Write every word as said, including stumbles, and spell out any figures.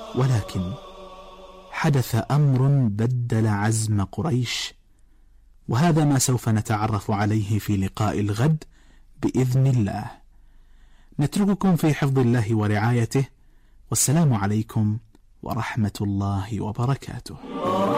ولكن حدث أمر بدل عزم قريش، وهذا ما سوف نتعرف عليه في لقاء الغد بإذن الله. نترككم في حفظ الله ورعايته، والسلام عليكم ورحمة الله وبركاته.